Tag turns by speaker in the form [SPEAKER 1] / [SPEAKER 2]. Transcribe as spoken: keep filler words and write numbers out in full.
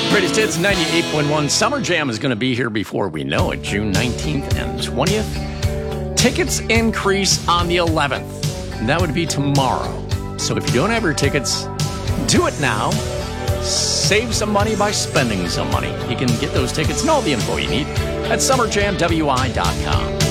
[SPEAKER 1] Greatest Hits ninety-eight point one. Summer Jam is going to be here before we know it, June nineteenth and twentieth. Tickets increase on the eleventh. That would be tomorrow. So if you don't have your tickets, do it now. Save some money by spending some money. You can get those tickets and all the info you need at summer jam w i dot com.